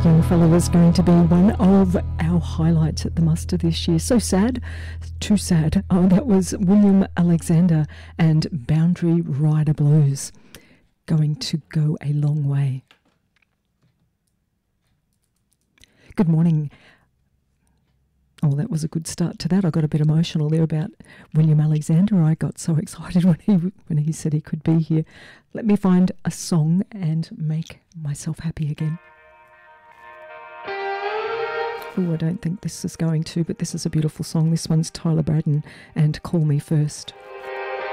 young fellow was going to be one of our highlights at the muster this year. So sad, too sad. Oh, that was William Alexander and Boundary Rider Blues. Going to go a long way. Good morning. Oh, that was a good start to that. I got a bit emotional there about William Alexander. I got so excited when he said he could be here. Let me find a song and make myself happy again. Oh, I don't think this is going to, but this is a beautiful song. This one's Tyler Braddon and Call Me First.